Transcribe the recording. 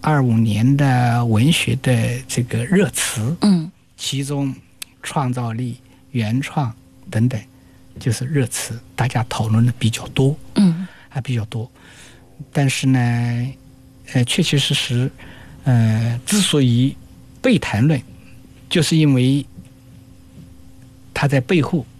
25年的文学的这个热词，其中创造力、原创等等，就是热词，大家讨论的比较多，还比较多。但是呢，确确实实，之所以被谈论，就是因为他在背后